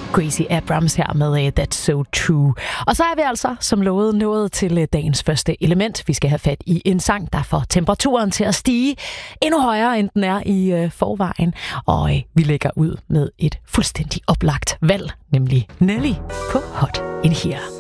Gracie Abrams her med That's So True. Og så er vi altså, som lovet, nået til dagens første element. Vi skal have fat i en sang, der får temperaturen til at stige endnu højere, end den er i forvejen. Og vi lægger ud med et fuldstændig oplagt valg, nemlig Nelly på Hot in Here.